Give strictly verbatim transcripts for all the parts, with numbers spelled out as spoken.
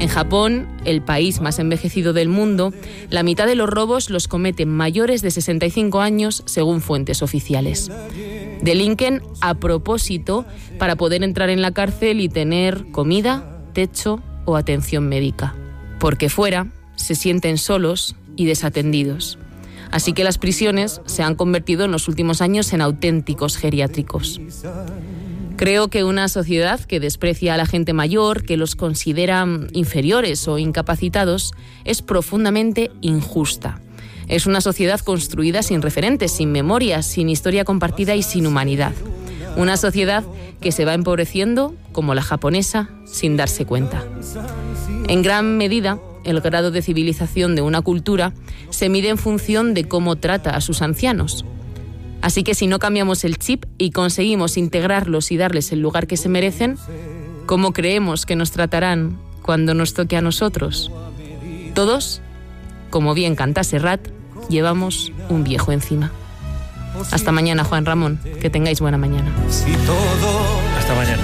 En Japón, el país más envejecido del mundo, la mitad de los robos los cometen mayores de sesenta y cinco años, según fuentes oficiales. Delinquen a propósito para poder entrar en la cárcel y tener comida, techo o atención médica. Porque fuera se sienten solos y desatendidos. Así que las prisiones se han convertido en los últimos años en auténticos geriátricos. Creo que una sociedad que desprecia a la gente mayor, que los considera inferiores o incapacitados, es profundamente injusta. Es una sociedad construida sin referentes, sin memorias, sin historia compartida y sin humanidad. Una sociedad que se va empobreciendo, como la japonesa, sin darse cuenta. En gran medida, el grado de civilización de una cultura se mide en función de cómo trata a sus ancianos. Así que si no cambiamos el chip y conseguimos integrarlos y darles el lugar que se merecen, ¿cómo creemos que nos tratarán cuando nos toque a nosotros? Todos, como bien canta Serrat, llevamos un viejo encima. Hasta mañana, Juan Ramón. Que tengáis buena mañana. Si todos Hasta mañana.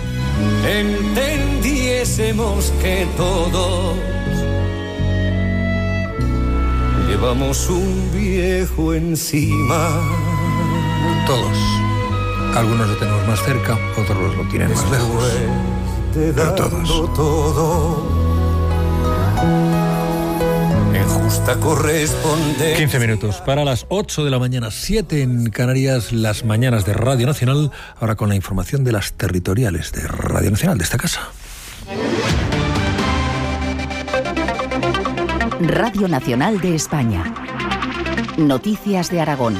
entendiésemos que todos llevamos un viejo encima. Todos. Algunos lo tenemos más cerca, otros lo tienen más lejos. Pero todos. Todo en justa correspondencia. quince minutos para las ocho de la mañana, siete en Canarias, las mañanas de Radio Nacional, ahora con la información de las territoriales de Radio Nacional, de esta casa. Radio Nacional de España. Noticias de Aragón.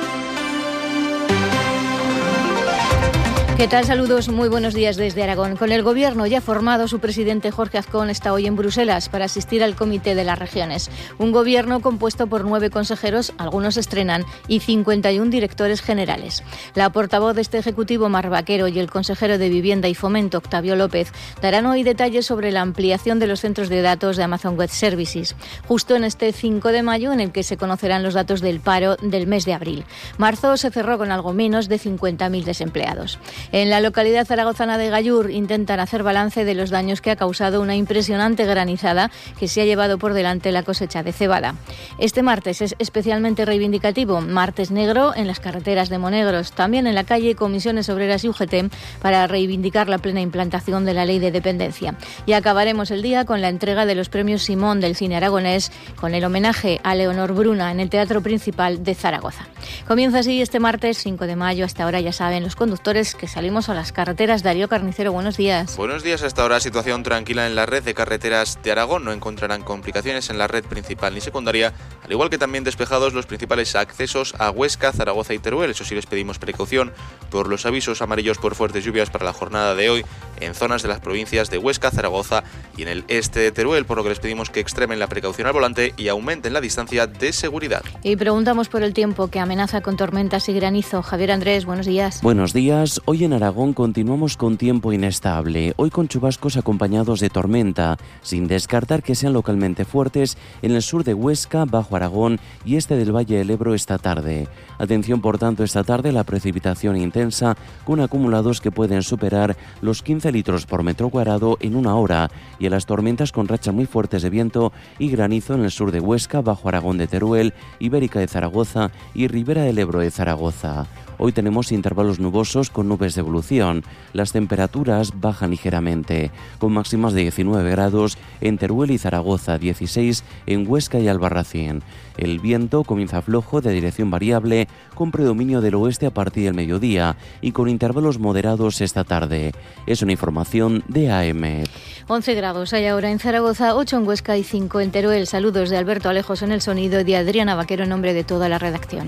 ¿Qué tal? Saludos, muy buenos días desde Aragón. Con el Gobierno ya formado, su presidente Jorge Azcón está hoy en Bruselas para asistir al Comité de las Regiones. Un Gobierno compuesto por nueve consejeros, algunos estrenan, y cincuenta y uno directores generales. La portavoz de este Ejecutivo, Mar Vaquero, y el consejero de Vivienda y Fomento, Octavio López, darán hoy detalles sobre la ampliación de los centros de datos de Amazon Web Services, justo en este cinco de mayo, en el que se conocerán los datos del paro del mes de abril. Marzo se cerró con algo menos de cincuenta mil desempleados. En la localidad zaragozana de Gallur intentan hacer balance de los daños que ha causado una impresionante granizada que se ha llevado por delante la cosecha de cebada. Este martes es especialmente reivindicativo, martes negro en las carreteras de Monegros, también en la calle Comisiones Obreras y U G T para reivindicar la plena implantación de la ley de dependencia. Y acabaremos el día con la entrega de los premios Simón del cine aragonés, con el homenaje a Leonor Bruna en el Teatro Principal de Zaragoza. Comienza así este martes cinco de mayo. Hasta ahora ya saben los conductores que salimos a las carreteras. Darío Carnicero, buenos días. Buenos días. Hasta ahora situación tranquila en la red de carreteras de Aragón. No encontrarán complicaciones en la red principal ni secundaria, al igual que también despejados los principales accesos a Huesca, Zaragoza y Teruel. Eso sí, les pedimos precaución por los avisos amarillos por fuertes lluvias para la jornada de hoy en zonas de las provincias de Huesca, Zaragoza y en el este de Teruel, por lo que les pedimos que extremen la precaución al volante y aumenten la distancia de seguridad. Y preguntamos por el tiempo, que amenaza con tormentas y granizo. Javier Andrés, buenos días. Buenos días. Hoy en Aragón continuamos con tiempo inestable, hoy con chubascos acompañados de tormenta, sin descartar que sean localmente fuertes en el sur de Huesca, Bajo Aragón y este del Valle del Ebro esta tarde. Atención, por tanto, esta tarde la precipitación intensa, con acumulados que pueden superar los quince litros por metro cuadrado en una hora, y a las tormentas con rachas muy fuertes de viento y granizo en el sur de Huesca, Bajo Aragón de Teruel, Ibérica de Zaragoza y Ribera del Ebro de Zaragoza. Hoy tenemos intervalos nubosos con nubes de evolución. Las temperaturas bajan ligeramente, con máximas de diecinueve grados en Teruel y Zaragoza, dieciséis en Huesca y Albarracín. El viento comienza flojo de dirección variable, con predominio del oeste a partir del mediodía y con intervalos moderados esta tarde. Es una información de A M. once grados hay ahora en Zaragoza, ocho en Huesca y cinco en Teruel. Saludos de Alberto Alejos en el sonido y de Adriana Vaquero en nombre de toda la redacción.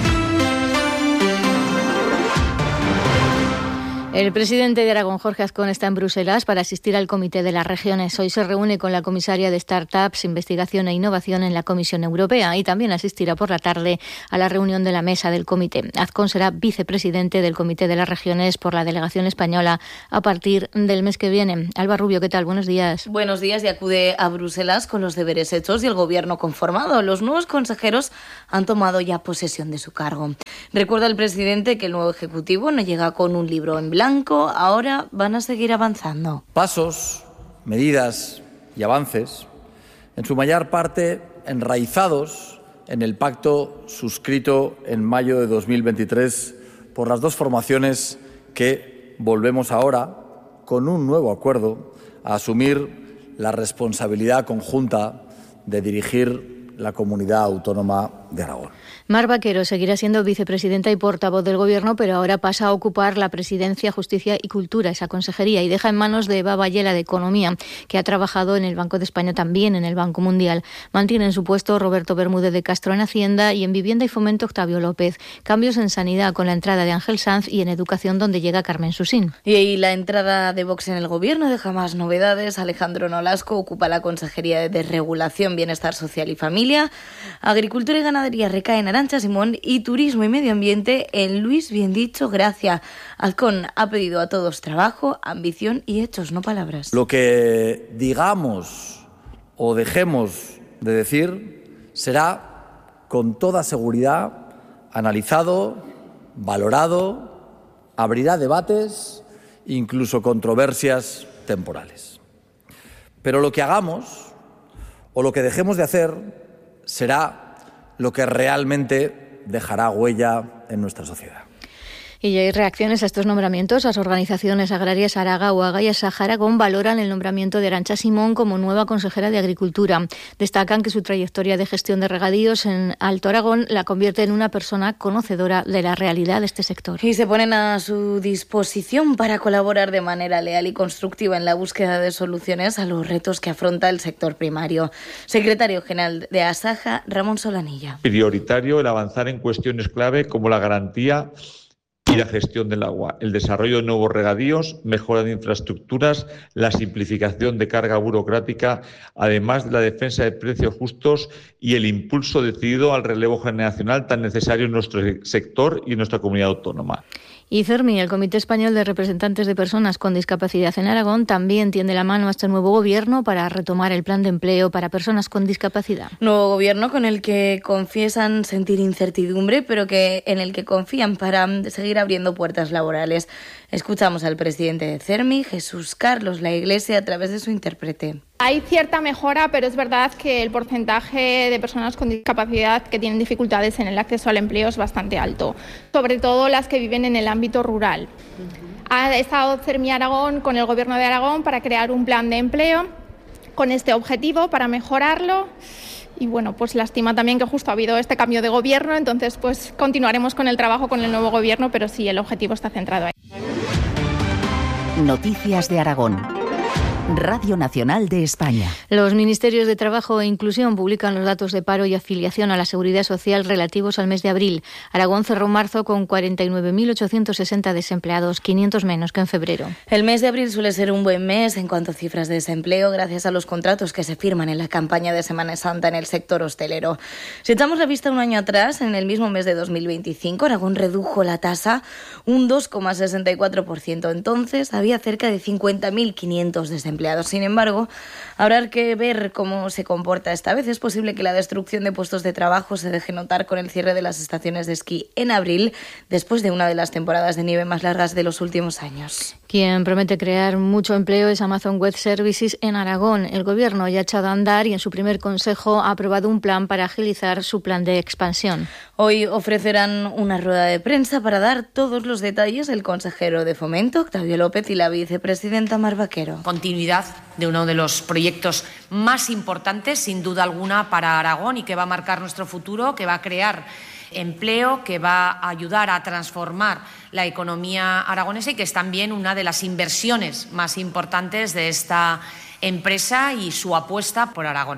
El presidente de Aragón, Jorge Azcón, está en Bruselas para asistir al Comité de las Regiones. Hoy se reúne con la comisaria de Startups, Investigación e Innovación en la Comisión Europea y también asistirá por la tarde a la reunión de la mesa del comité. Azcón será vicepresidente del Comité de las Regiones por la delegación española a partir del mes que viene. Alba Rubio, ¿qué tal? Buenos días. Buenos días, y acude a Bruselas con los deberes hechos y el gobierno conformado. Los nuevos consejeros han tomado ya posesión de su cargo. Recuerda el presidente que el nuevo ejecutivo no llega con un libro en blanco. Ahora van a seguir avanzando. Pasos, medidas y avances, en su mayor parte enraizados en el pacto suscrito en mayo de dos mil veintitrés por las dos formaciones que volvemos ahora, con un nuevo acuerdo, a asumir la responsabilidad conjunta de dirigir la comunidad autónoma de Aragón. Mar Vaquero seguirá siendo vicepresidenta y portavoz del Gobierno, pero ahora pasa a ocupar la Presidencia, Justicia y Cultura, esa consejería, y deja en manos de Eva Vallela de Economía, que ha trabajado en el Banco de España, también en el Banco Mundial. Mantiene en su puesto Roberto Bermúdez de Castro en Hacienda y en Vivienda y Fomento Octavio López. Cambios en Sanidad con la entrada de Ángel Sanz y en Educación, donde llega Carmen Susín. Y ahí la entrada de Vox en el Gobierno deja más novedades. Alejandro Nolasco ocupa la Consejería de Desregulación, Bienestar Social y Familia. Agricultura y Ganadería recae en Arantxa Simón y Turismo y Medio Ambiente en Luis Biendicho Gracia. Azcón ha pedido a todos trabajo, ambición y hechos, no palabras. Lo que digamos o dejemos de decir será con toda seguridad analizado, valorado, abrirá debates, incluso controversias temporales. Pero lo que hagamos o lo que dejemos de hacer será lo que realmente dejará huella en nuestra sociedad. Y ya hay reacciones a estos nombramientos. Las organizaciones agrarias Araga, Uaga y Asaja-Aragón valoran el nombramiento de Arantxa Simón como nueva consejera de Agricultura. Destacan que su trayectoria de gestión de regadíos en Alto Aragón la convierte en una persona conocedora de la realidad de este sector. Y se ponen a su disposición para colaborar de manera leal y constructiva en la búsqueda de soluciones a los retos que afronta el sector primario. Secretario General de Asaja, Ramón Solanilla. Prioritario el avanzar en cuestiones clave como la garantía y la gestión del agua, el desarrollo de nuevos regadíos, mejora de infraestructuras, la simplificación de carga burocrática, además de la defensa de precios justos y el impulso decidido al relevo generacional tan necesario en nuestro sector y en nuestra comunidad autónoma. Y CERMI, el Comité Español de Representantes de Personas con Discapacidad en Aragón, también tiende la mano a este nuevo gobierno para retomar el plan de empleo para personas con discapacidad. Nuevo gobierno con el que confiesan sentir incertidumbre, pero que en el que confían para seguir abriendo puertas laborales. Escuchamos al presidente de CERMI, Jesús Carlos La Iglesia, a través de su intérprete. Hay cierta mejora, pero es verdad que el porcentaje de personas con discapacidad que tienen dificultades en el acceso al empleo es bastante alto, sobre todo las que viven en el ámbito rural. Ha estado CERMI Aragón con el Gobierno de Aragón para crear un plan de empleo con este objetivo, para mejorarlo. Y bueno, pues lástima también que justo ha habido este cambio de gobierno, entonces pues continuaremos con el trabajo con el nuevo gobierno, pero sí, el objetivo está centrado ahí. Noticias de Aragón. Radio Nacional de España. Los Ministerios de Trabajo e Inclusión publican los datos de paro y afiliación a la Seguridad Social relativos al mes de abril. Aragón cerró marzo con cuarenta y nueve mil ochocientos sesenta desempleados, quinientos menos que en febrero. El mes de abril suele ser un buen mes en cuanto a cifras de desempleo, gracias a los contratos que se firman en la campaña de Semana Santa en el sector hostelero. Si echamos la vista un año atrás, en el mismo mes de dos mil veinticinco, Aragón redujo la tasa un dos coma sesenta y cuatro por ciento. Entonces había cerca de cincuenta mil quinientos desempleados. Sin embargo, habrá que ver cómo se comporta esta vez. Es posible que la destrucción de puestos de trabajo se deje notar con el cierre de las estaciones de esquí en abril, después de una de las temporadas de nieve más largas de los últimos años. Quien promete crear mucho empleo es Amazon Web Services en Aragón. El Gobierno ya ha echado a andar y en su primer consejo ha aprobado un plan para agilizar su plan de expansión. Hoy ofrecerán una rueda de prensa para dar todos los detalles el consejero de Fomento, Octavio López, y la vicepresidenta Mar Vaquero. Continuidad de uno de los proyectos más importantes, sin duda alguna, para Aragón y que va a marcar nuestro futuro, que va a crear empleo, que va a ayudar a transformar la economía aragonesa y que es también una de las inversiones más importantes de esta empresa y su apuesta por Aragón.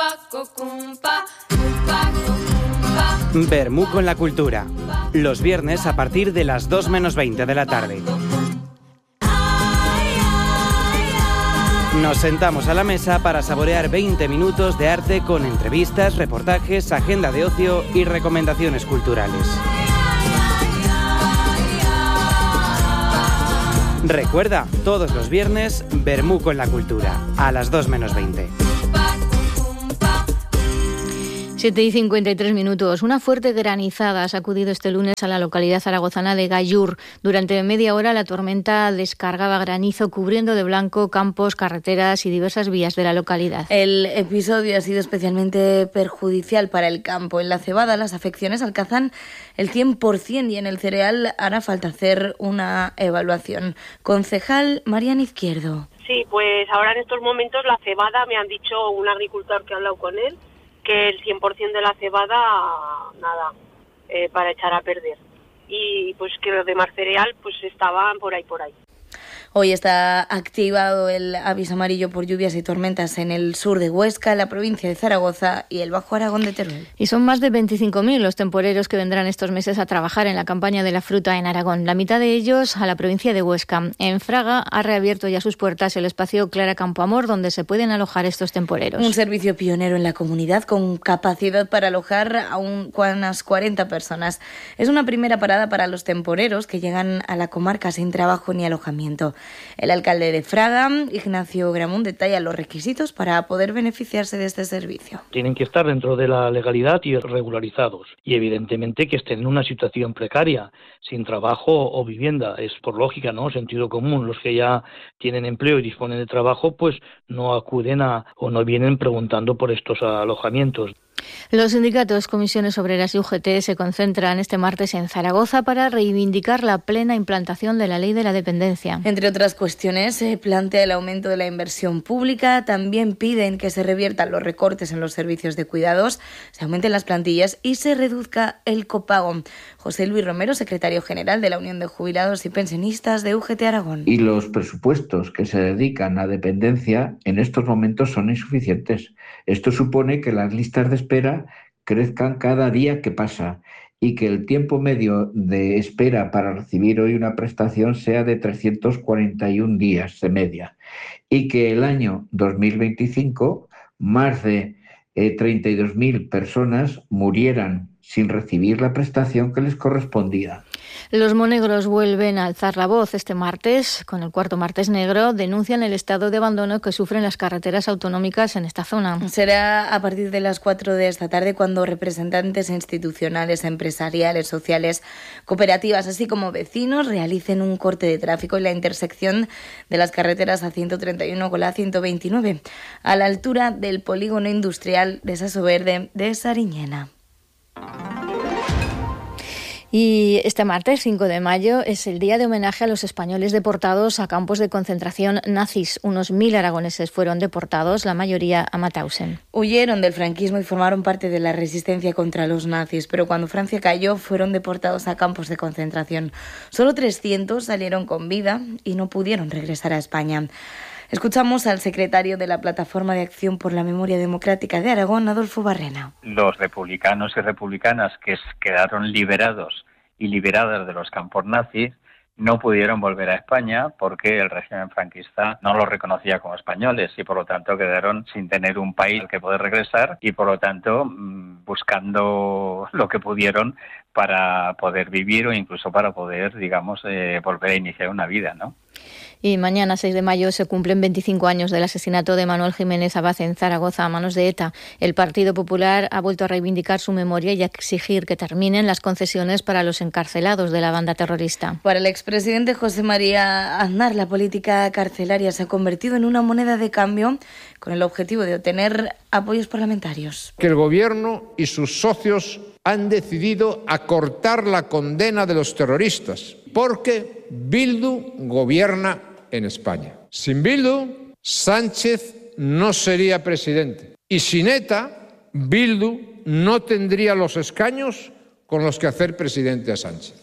Bermú con la cultura, los viernes a partir de las dos menos veinte de la tarde. Nos sentamos a la mesa para saborear veinte minutos de arte con entrevistas, reportajes, agenda de ocio y recomendaciones culturales. Recuerda, todos los viernes, Bermú con la cultura, a las dos menos veinte. siete y cincuenta y tres minutos. Una fuerte granizada ha sacudido este lunes a la localidad zaragozana de Gallur. Durante media hora la tormenta descargaba granizo cubriendo de blanco campos, carreteras y diversas vías de la localidad. El episodio ha sido especialmente perjudicial para el campo. En la cebada las afecciones alcanzan el cien por ciento y en el cereal hará falta hacer una evaluación. Concejal Mariana Izquierdo. Sí, pues ahora en estos momentos la cebada, me han dicho un agricultor que ha hablado con él, que el cien por ciento de la cebada, nada, eh, para echar a perder. Y pues que los demás cereal pues estaban por ahí, por ahí. Hoy está activado el aviso amarillo por lluvias y tormentas en el sur de Huesca, la provincia de Zaragoza y el Bajo Aragón de Teruel. Y son más de veinticinco mil los temporeros que vendrán estos meses a trabajar en la campaña de la fruta en Aragón. La mitad de ellos a la provincia de Huesca. En Fraga ha reabierto ya sus puertas el espacio Clara Campoamor, donde se pueden alojar estos temporeros. Un servicio pionero en la comunidad con capacidad para alojar a unas cuarenta personas. Es una primera parada para los temporeros que llegan a la comarca sin trabajo ni alojamiento. El alcalde de Fraga, Ignacio Gramún, detalla los requisitos para poder beneficiarse de este servicio. Tienen que estar dentro de la legalidad y regularizados y evidentemente que estén en una situación precaria, sin trabajo o vivienda. Es por lógica, ¿no? Sentido común. Los que ya tienen empleo y disponen de trabajo, pues no acuden a o no vienen preguntando por estos alojamientos. Los sindicatos, comisiones obreras y U G T se concentran este martes en Zaragoza para reivindicar la plena implantación de la ley de la dependencia. Entre otras cuestiones, se plantea el aumento de la inversión pública. También piden que se reviertan los recortes en los servicios de cuidados, se aumenten las plantillas y se reduzca el copago. José Luis Romero, secretario general de la Unión de Jubilados y Pensionistas de U G T Aragón. Y los presupuestos que se dedican a dependencia en estos momentos son insuficientes. Esto supone que las listas de espera crezcan cada día que pasa y que el tiempo medio de espera para recibir hoy una prestación sea de trescientos cuarenta y un días de media y que el año dos mil veinticinco más de eh, treinta y dos mil personas murieran sin recibir la prestación que les correspondía. Los monegros vuelven a alzar la voz este martes. Con el cuarto martes negro denuncian el estado de abandono que sufren las carreteras autonómicas en esta zona. Será a partir de las cuatro de esta tarde cuando representantes institucionales, empresariales, sociales, cooperativas, así como vecinos realicen un corte de tráfico en la intersección de las carreteras A ciento treinta y uno con la ciento veintinueve, a la altura del polígono industrial de Saso Verde de Sariñena. Y este martes, cinco de mayo, es el día de homenaje a los españoles deportados a campos de concentración nazis. Unos mil aragoneses fueron deportados, la mayoría a Mauthausen. Huyeron del franquismo y formaron parte de la resistencia contra los nazis, pero cuando Francia cayó fueron deportados a campos de concentración. Solo trescientos salieron con vida y no pudieron regresar a España. Escuchamos al secretario de la Plataforma de Acción por la Memoria Democrática de Aragón, Adolfo Barrena. Los republicanos y republicanas que quedaron liberados y liberadas de los campos nazis no pudieron volver a España porque el régimen franquista no los reconocía como españoles y por lo tanto quedaron sin tener un país al que poder regresar y por lo tanto buscando lo que pudieron para poder vivir o incluso para poder, digamos, eh, volver a iniciar una vida, ¿no? Y mañana, seis de mayo, se cumplen veinticinco años del asesinato de Manuel Jiménez Abad en Zaragoza a manos de ETA. El Partido Popular ha vuelto a reivindicar su memoria y a exigir que terminen las concesiones para los encarcelados de la banda terrorista. Para el expresidente José María Aznar, la política carcelaria se ha convertido en una moneda de cambio con el objetivo de obtener apoyos parlamentarios. Que el Gobierno y sus socios han decidido acortar la condena de los terroristas porque Bildu gobierna en España. Sin Bildu, Sánchez no sería presidente. Y sin ETA, Bildu no tendría los escaños con los que hacer presidente a Sánchez.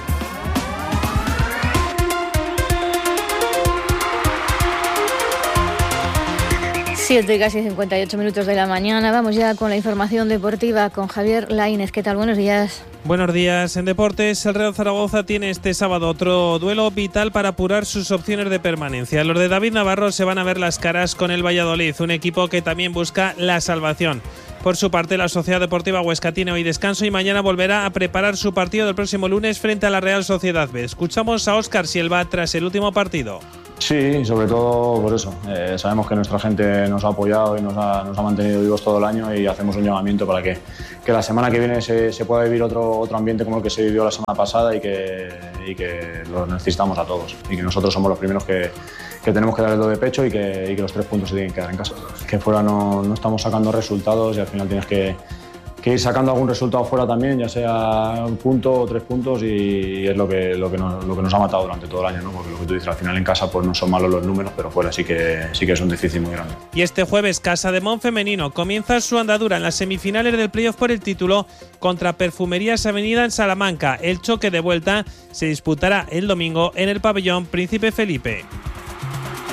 siete, casi cincuenta y ocho minutos de la mañana. Vamos ya con la información deportiva con Javier Laínez. ¿Qué tal? Buenos días. Buenos días. En deportes, el Real Zaragoza tiene este sábado otro duelo vital para apurar sus opciones de permanencia. Los de David Navarro se van a ver las caras con el Valladolid, un equipo que también busca la salvación. Por su parte, la Sociedad Deportiva Huesca tiene hoy descanso y mañana volverá a preparar su partido del próximo lunes frente a la Real Sociedad B. Escuchamos a Óscar Silva tras el último partido. Sí, sobre todo por eso. Eh, sabemos que nuestra gente nos ha apoyado y nos ha, nos ha mantenido vivos todo el año y hacemos un llamamiento para que, que la semana que viene se, se pueda vivir otro, otro ambiente como el que se vivió la semana pasada y que, y que lo necesitamos a todos. Y que nosotros somos los primeros que, que tenemos que dar el do de pecho y que, y que los tres puntos se tienen que quedar en casa. Que fuera no, no estamos sacando resultados y al final tienes que, que ir sacando algún resultado fuera también, ya sea un punto o tres puntos, y es lo que, lo que, nos, lo que nos ha matado durante todo el año, ¿no? Porque lo que tú dices, al final en casa pues no son malos los números, pero fuera sí que, sí que es un déficit muy grande. Y este jueves Casa de Mon femenino comienza su andadura en las semifinales del playoff por el título contra Perfumerías Avenida en Salamanca. El choque de vuelta se disputará el domingo en el pabellón Príncipe Felipe.